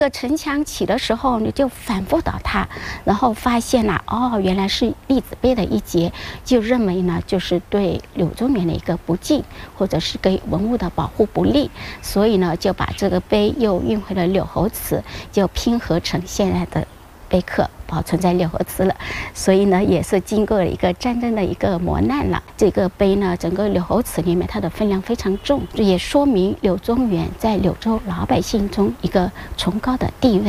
这个城墙起的时候呢，就反复倒塌，然后发现了原来是立子碑的一节，就认为呢就是对柳宗元的一个不敬，或者是对文物的保护不利，所以呢就把这个碑又运回了柳侯祠，就拼合成现在的碑刻，保存在柳侯祠了。所以呢也是经过了一个战争的一个磨难了。这个碑呢，整个柳侯祠里面它的分量非常重，也说明柳宗元在柳州老百姓中一个崇高的地位。